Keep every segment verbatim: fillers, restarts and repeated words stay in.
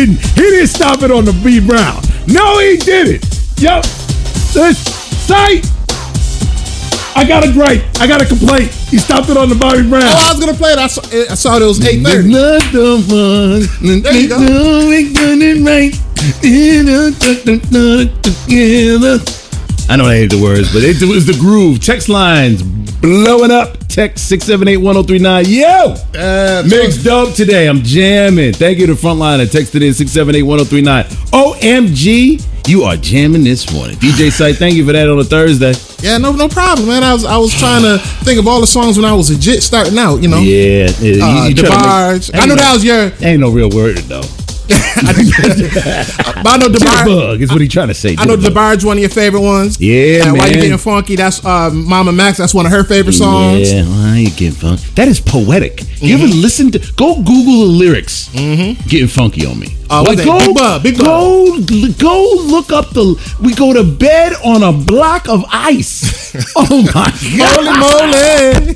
didn't. He didn't stop it on the B Brown. No, he didn't. Yep. This site. I got a gripe. I got a complaint. He stopped it on the Bobby Brown. Oh, I was gonna play it. I saw, I saw it was eight thirty. There you go. I know I hate the words, but it was the groove. Text lines blowing up. Text six seven eight, one oh three nine. Yo! Uh, Mixed dope today. I'm jamming. Thank you to Frontline. Texted in six seven eight, one oh three nine. O M G, you are jamming this morning. D J Sight, thank you for that on a Thursday. Yeah, no no problem, man. I was I was trying to think of all the songs when I was legit starting out, you know? Yeah. You, uh, you DeBarge. I know no, that was your... Ain't no real word, though. I know DeBarge is what he trying to say. I know DeBarge, one of your favorite ones. Yeah, and man. Why You Getting Funky? That's uh, Mama Max. That's one of her favorite songs. Yeah, Why You Getting Funky? That is poetic. Mm-hmm. You ever listen to? Go Google the lyrics. Mm-hmm. Getting Funky on Me. Uh, like, go, Big Bub, Big go, go look up the. We go to bed on a block of ice. Oh my Holy moly!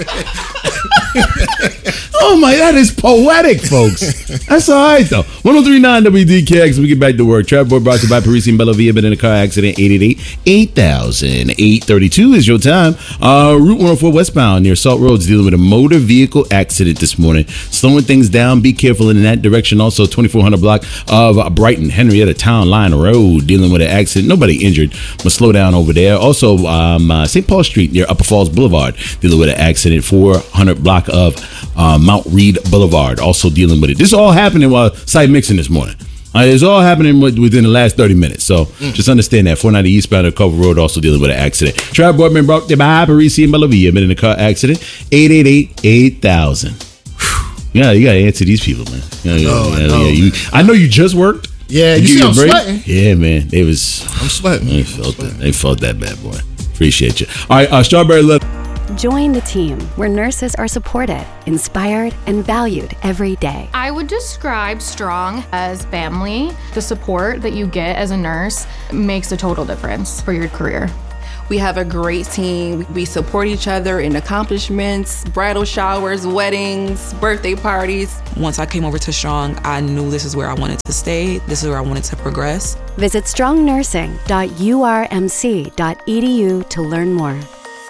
Oh my, that is poetic, folks. That's all right though. one oh three point nine W D K X. We get back to work. Trap Board brought to you by Parisi and Bella Via. Been in a car accident. eight eight eight, eight thousand. eight thirty-two is your time. Uh, Route one oh four westbound near Salt Roads dealing with a motor vehicle accident this morning. Slowing things down. Be careful in that direction. Also, twenty-four hundred block of Brighton Henrietta Town Line Road dealing with an accident. Nobody injured. But slow down over there. Also, um, uh, Saint Paul Street near Upper Falls Boulevard dealing with an accident. four hundred block of uh, Mount Reed Boulevard also dealing with it. This all happening while site mixing this morning. Uh, it's all happening within the last thirty minutes. So mm. just understand that. four ninety eastbound at Culver Road also dealing with an accident. Trap Board been brought to you by Parisi and Bella Via. Been in a car accident. eight eight eight, eight thousand. Yeah, you got to answer these people, man. Yeah, yeah, oh, yeah, I, know. Yeah, you, I know you just worked. Yeah, you see I'm sweating. Yeah, man. It was. I'm sweating. They felt that. They felt that bad, boy. Appreciate you. All right, uh, Strawberry Love. Join the team where nurses are supported, inspired, and valued every day. I would describe Strong as family. The support that you get as a nurse makes a total difference for your career. We have a great team. We support each other in accomplishments, bridal showers, weddings, birthday parties. Once I came over to Strong, I knew this is where I wanted to stay. This is where I wanted to progress. Visit strong nursing dot u r m c dot e d u to learn more.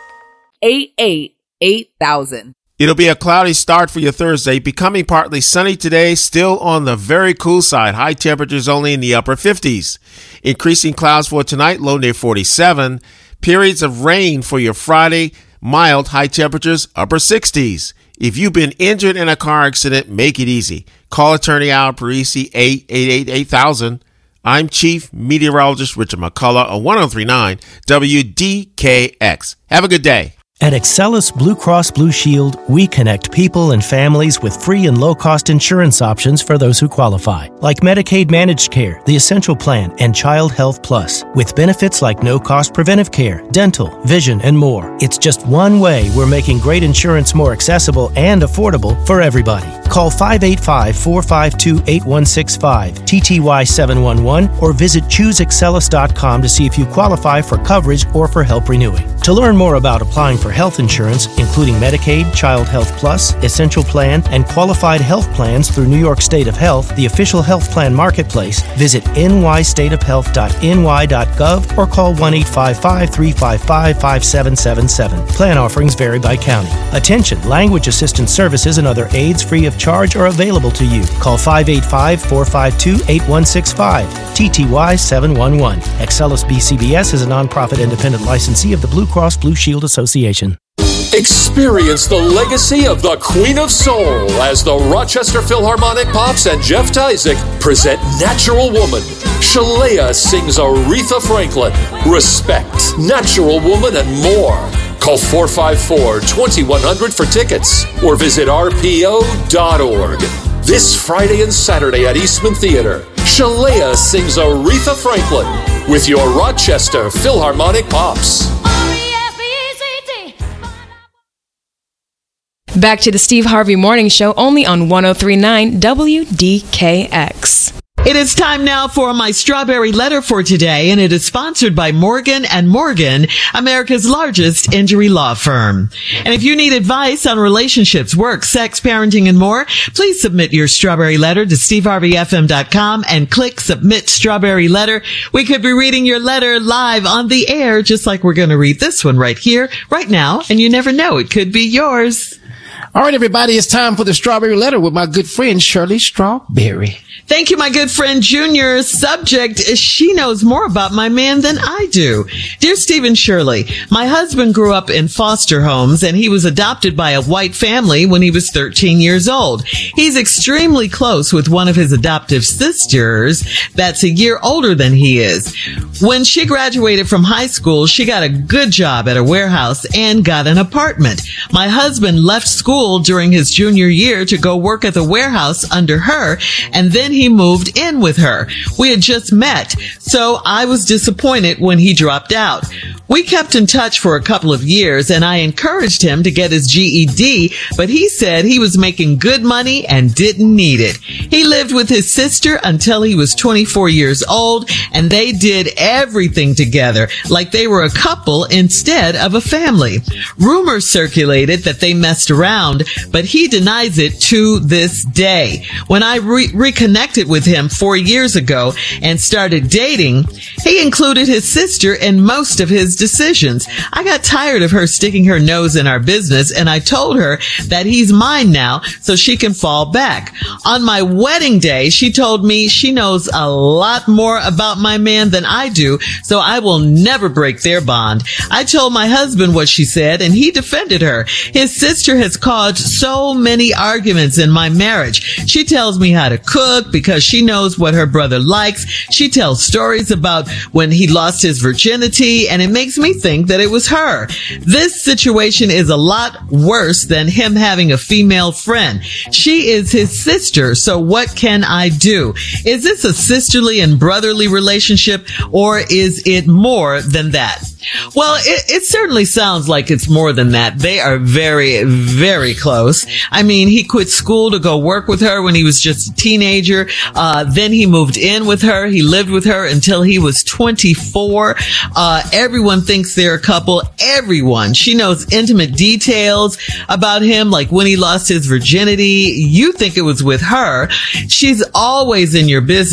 eight eight eight thousand. It'll be a cloudy start for your Thursday, becoming partly sunny today, still on the very cool side. High temperatures only in the upper fifties. Increasing clouds for tonight, low near forty-seven. Periods of rain for your Friday, mild high temperatures, upper sixties. If you've been injured in a car accident, make it easy. Call attorney Al Parisi, eight eight eight, eight thousand. I'm Chief Meteorologist Richard McCullough on one oh three point nine W D K X. Have a good day. At Excellus Blue Cross Blue Shield, we connect people and families with free and low-cost insurance options for those who qualify, like Medicaid Managed Care, the Essential Plan, and Child Health Plus, with benefits like no-cost preventive care, dental, vision, and more. It's just one way we're making great insurance more accessible and affordable for everybody. Call five eight five, four five two, eight one six five, T T Y seven one one, or visit choose excellus dot com to see if you qualify for coverage or for help renewing. To learn more about applying for health insurance, including Medicaid, Child Health Plus, Essential Plan, and qualified health plans through New York State of Health, the official health plan marketplace, visit n y state of health dot n y dot gov or call one eight five five, three five five, five seven seven seven. Plan offerings vary by county. Attention, language assistance services and other aids free of charge are available to you. Call five eight five, four five two, eight one six five, T T Y seven one one. Excellus B C B S is a nonprofit independent licensee of the Blue Cross Blue Shield Association. Experience the legacy of the Queen of Soul as the Rochester Philharmonic Pops and Jeff Tyzik present Natural Woman. Shalea sings Aretha Franklin, Respect, Natural Woman, and more. Call four five four, two one zero zero for tickets or visit r p o dot org. This Friday and Saturday at Eastman Theater, Shalea sings Aretha Franklin with your Rochester Philharmonic Pops. Back to the Steve Harvey Morning Show only on one oh three point nine W D K X. It is time now for my strawberry letter for today, and it is sponsored by Morgan and Morgan, America's largest injury law firm. And if you need advice on relationships, work, sex, parenting, and more, please submit your strawberry letter to steve harvey f m dot com and click submit strawberry letter. We could be reading your letter live on the air, just like we're going to read this one right here, right now, and you never know, it could be yours. All right, everybody, it's time for the strawberry letter with my good friend Shirley Strawberry. Thank you, my good friend Junior. Subject is she knows more about my man than I do. Dear Stephen Shirley, my husband grew up in foster homes and he was adopted by a white family when he was thirteen years old. He's extremely close with one of his adoptive sisters that's a year older than he is. When she graduated from high school, she got a good job at a warehouse and got an apartment. My husband left school during his junior year to go work at the warehouse under her, and then he moved in with her. We had just met, so I was disappointed when he dropped out. We kept in touch for a couple of years, and I encouraged him to get his G E D, but he said he was making good money and didn't need it. He lived with his sister until he was twenty-four years old, and they did everything together, like they were a couple instead of a family. Rumors circulated that they messed around, but he denies it to this day. When I re- reconnected with him four years ago and started dating, he included his sister in most of his decisions. I got tired of her sticking her nose in our business, and I told her that he's mine now so she can fall back. On my wedding day, she told me she knows a lot more about my man than I do, so I will never break their bond. I told my husband what she said, and he defended her. His sister has caused so many arguments in my marriage. She tells me how to cook because she knows what her brother likes. She tells stories about when he lost his virginity, and it makes me think that it was her. This situation is a lot worse than him having a female friend. She is his sister, so what can I do? Is this a sisterly and brotherly relationship, or is it more than that? Well, it, it certainly sounds like it's more than that. They are very, very close. I mean, he quit school to go work with her when he was just a teenager. Uh, then he moved in with her. He lived with her until he was twenty-four. Uh, everyone thinks they're a couple. Everyone. She knows intimate details about him, like when he lost his virginity. You think it was with her. She's always in your business.